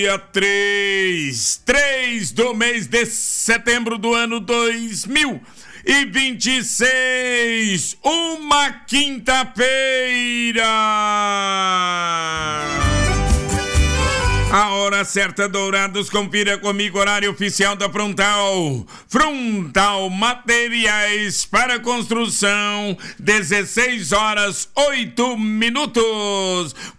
Dia 3 do mês de setembro do ano 2026, uma quinta-feira. A hora certa, Dourados, confira comigo, horário oficial da Frontal. Frontal Materiais para Construção, 16 horas 8 minutos.